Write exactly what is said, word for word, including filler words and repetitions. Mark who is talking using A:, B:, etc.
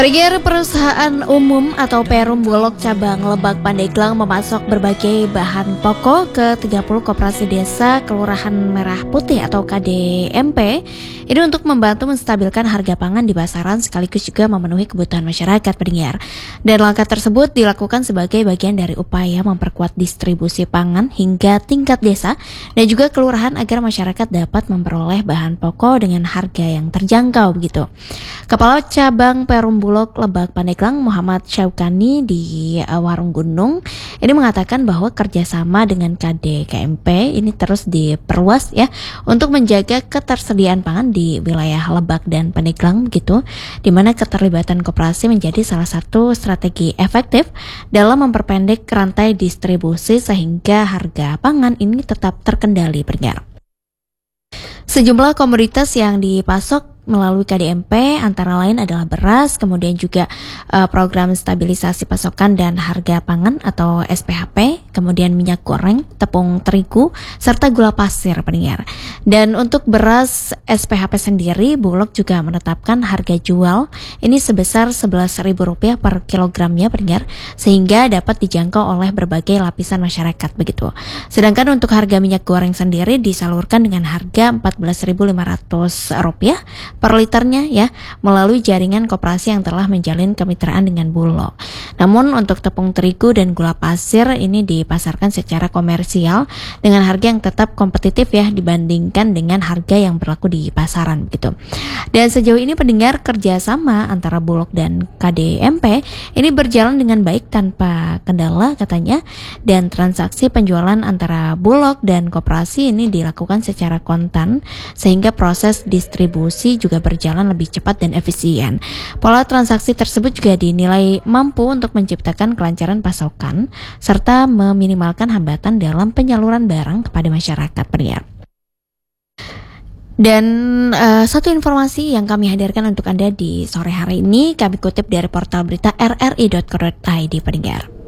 A: Pergir Perusahaan Umum atau Perum Bulog Cabang Lebak Pandeglang memasok berbagai bahan pokok ke tiga puluh koperasi desa Kelurahan Merah Putih atau K D M P. Ini untuk membantu menstabilkan harga pangan di pasaran sekaligus juga memenuhi kebutuhan masyarakat pendengar. Dan langkah tersebut dilakukan sebagai bagian dari upaya memperkuat distribusi pangan hingga tingkat desa dan juga kelurahan agar masyarakat dapat memperoleh bahan pokok dengan harga yang terjangkau begitu. Kepala Cabang Perum Bulog Lebak Pandeglang Muhammad Syaukani di uh, Warung Gunung ini mengatakan bahwa kerjasama dengan K D K M P ini terus diperluas ya untuk menjaga ketersediaan pangan di wilayah Lebak dan Pandeglang begitu, di mana keterlibatan koperasi menjadi salah satu strategi efektif dalam memperpendek rantai distribusi sehingga harga pangan ini tetap terkendali pendengar. Sejumlah komoditas yang dipasok melalui K D M P antara lain adalah beras, kemudian juga uh, program stabilisasi pasokan dan harga pangan atau S P H P, kemudian minyak goreng, tepung terigu, serta gula pasir pendengar. Dan untuk beras S P H P sendiri, Bulog juga menetapkan harga jual ini sebesar sebelas ribu rupiah per kilogramnya pendengar, sehingga dapat dijangkau oleh berbagai lapisan masyarakat begitu. Sedangkan untuk harga minyak goreng sendiri disalurkan dengan harga empat belas ribu lima ratus rupiah per liternya ya, melalui jaringan koperasi yang telah menjalin kemitraan dengan Bulog. Namun untuk tepung terigu dan gula pasir ini dipasarkan secara komersial dengan harga yang tetap kompetitif ya dibandingkan dengan harga yang berlaku di pasaran gitu. Dan sejauh ini pendengar, kerjasama antara Bulog dan K D M P ini berjalan dengan baik tanpa kendala katanya, dan transaksi penjualan antara Bulog dan koperasi ini dilakukan secara kontan sehingga proses distribusi juga berjalan lebih cepat dan efisien. Pola transaksi tersebut juga dinilai mampu untuk menciptakan kelancaran pasokan serta meminimalkan hambatan dalam penyaluran barang kepada masyarakat pendengar. Dan uh, satu informasi yang kami hadirkan untuk Anda di sore hari ini kami kutip dari portal berita r r i dot co dot i d pendengar.